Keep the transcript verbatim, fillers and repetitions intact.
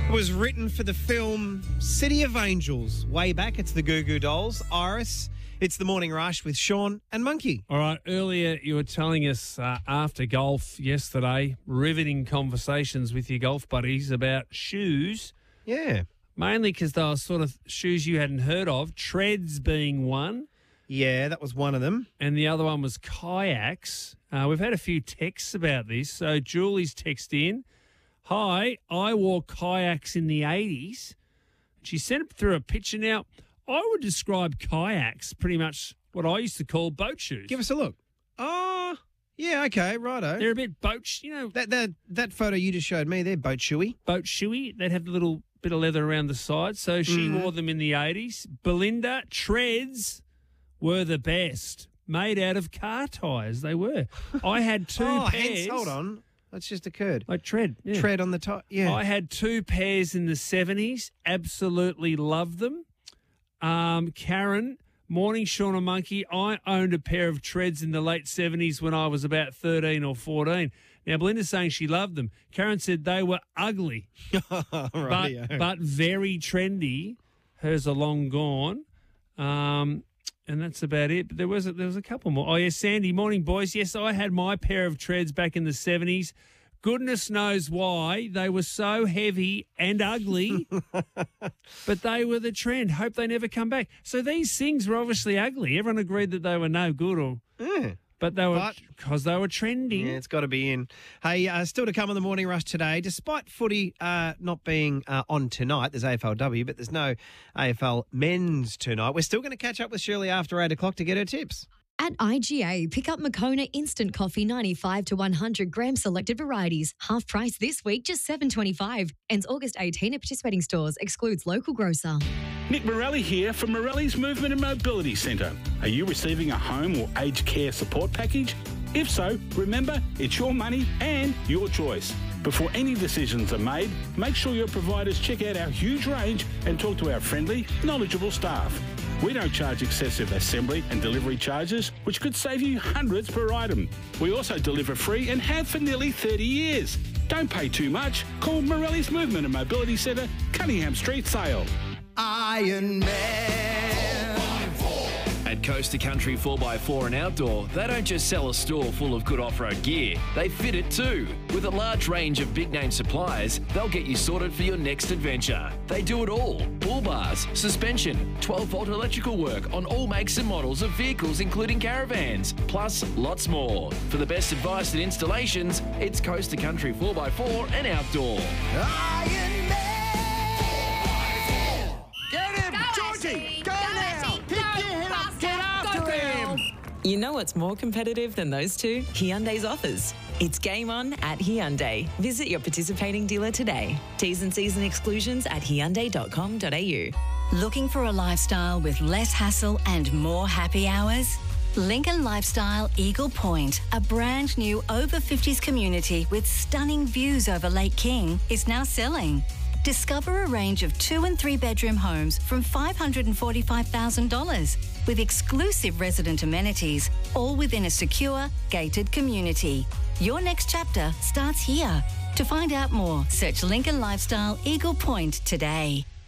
It was written for the film City of Angels. Way back, it's the Goo Goo Dolls. Iris, it's the Morning Rush with Sean and Monkey. All right, earlier you were telling us uh, after golf yesterday, riveting conversations with your golf buddies about shoes. Yeah. Mainly because they were sort of shoes you hadn't heard of, treads being one. Yeah, that was one of them. And the other one was kayaks. Uh, we've had a few texts about this. So Julie's text in. Hi, I wore kayaks in the eighties. She sent through a picture. Now, I would describe kayaks pretty much what I used to call boat shoes. Give us a look. Oh, yeah, okay, righto. They're a bit boat, sh- you know. That, that, that photo you just showed me, they're boat shoey. Boat shoey. They'd have the little bit of leather around the side. So she Mm. wore them in the eighties. Belinda, treads were the best. Made out of car tyres, they were. I had two oh, pairs. hence, hold on. That's just occurred. Like tread. Yeah. Tread on the top, yeah. I had two pairs in the seventies. Absolutely loved them. Um, Karen, morning, Sean and Monkey. I owned a pair of treads in the late seventies when I was about thirteen or fourteen. Now, Belinda's saying she loved them. Karen said they were ugly, but, but very trendy. Hers are long gone. Um, and that's about it. But there was a, there was a couple more. Oh, yeah, Sandy, morning, boys. Yes, I had my pair of treads back in the seventies. Goodness knows why. They were so heavy and ugly, but they were the trend. Hope they never come back. So these things were obviously ugly. Everyone agreed that they were no good, or Yeah. but they were because they were trending. Yeah, it's got to be in. Hey, uh, still to come on the Morning Rush today, despite footy uh, not being uh, on tonight, there's A F L W, but there's no A F L men's tonight. We're still going to catch up with Shirley after eight o'clock to get her tips. At I G A, pick up Moccona Instant Coffee ninety-five to one hundred gram selected varieties. Half price this week, just seven dollars twenty-five. Ends August eighteenth at participating stores. Excludes local grocer. Nick Morelli here from Morelli's Movement and Mobility Centre. Are you receiving a home or aged care support package? If so, remember, it's your money and your choice. Before any decisions are made, make sure your providers check out our huge range and talk to our friendly, knowledgeable staff. We don't charge excessive assembly and delivery charges, which could save you hundreds per item. We also deliver free and have for nearly thirty years. Don't pay too much. Call Morelli's Movement and Mobility Centre, Cunningham Street, Sale. Iron Man. At Coast to Country four by four and Outdoor, they don't just sell a store full of good off-road gear, they fit it too. With a large range of big-name suppliers, they'll get you sorted for your next adventure. They do it all. Bull bars, suspension, twelve volt electrical work on all makes and models of vehicles including caravans, plus lots more. For the best advice and installations, it's Coast to Country four by four and Outdoor. Iron Man. Get him, Georgie! Go, now! Pick your head up, get after him! You know what's more competitive than those two? Hyundai's offers. It's game on at Hyundai. Visit your participating dealer today. T's and C's and exclusions at hyundai dot com dot a u. Looking for a lifestyle with less hassle and more happy hours? Lincoln Lifestyle Eagle Point, a brand new over fifties community with stunning views over Lake King, is now selling. Discover a range of two and three bedroom homes from five hundred forty-five thousand dollars with exclusive resident amenities, all within a secure, gated community. Your next chapter starts here. To find out more, search Lincoln Lifestyle Eagle Point today.